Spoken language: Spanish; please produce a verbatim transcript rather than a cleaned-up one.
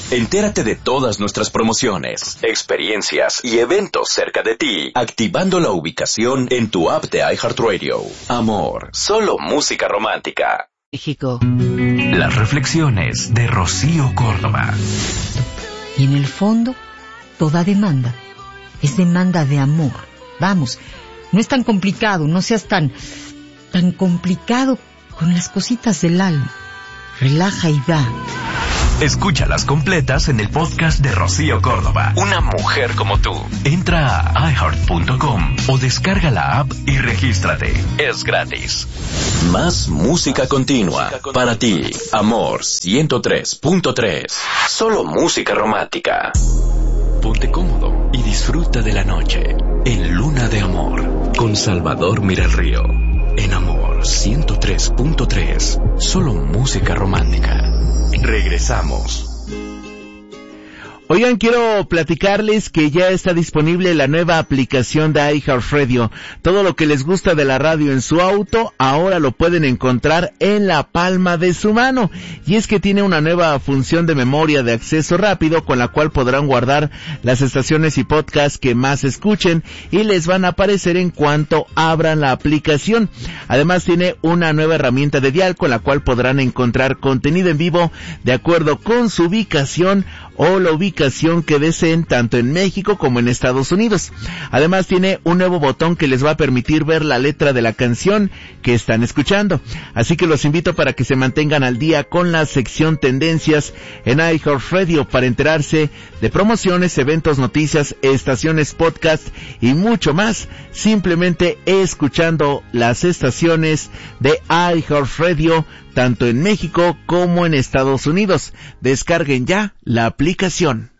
Entérate de todas nuestras promociones, experiencias y eventos cerca de ti, activando la ubicación en tu app de iHeartRadio. Amor, solo música romántica. México. Las reflexiones de Rocío Córdoba. Y en el fondo, toda demanda es demanda de amor. Vamos, no es tan complicado, no seas tan, tan complicado con las cositas del alma. Relaja y da. Escúchalas completas en el podcast de Rocío Córdoba. Una mujer como tú. Entra a i heart punto com o descarga la app y regístrate. Es gratis. Más música continua para ti. Amor ciento tres punto tres. Solo música romántica. Ponte cómodo y disfruta de la noche en Luna de Amor con Salvador Miralrío. En Amor ciento tres punto tres. Solo música romántica. Regresamos. Oigan, quiero platicarles que ya está disponible la nueva aplicación de iHeartRadio. Todo lo que les gusta de la radio en su auto, ahora lo pueden encontrar en la palma de su mano. Y es que tiene una nueva función de memoria de acceso rápido con la cual podrán guardar las estaciones y podcasts que más escuchen y les van a aparecer en cuanto abran la aplicación. Además tiene una nueva herramienta de dial con la cual podrán encontrar contenido en vivo de acuerdo con su ubicación o la ubicación que deseen tanto en México como en Estados Unidos. Además tiene un nuevo botón que les va a permitir ver la letra de la canción que están escuchando. Así que los invito para que se mantengan al día con la sección Tendencias en iHeartRadio para enterarse de promociones, eventos, noticias, estaciones, podcast y mucho más, simplemente escuchando las estaciones de iHeartRadio tanto en México como en Estados Unidos. Descarguen ya la aplicación.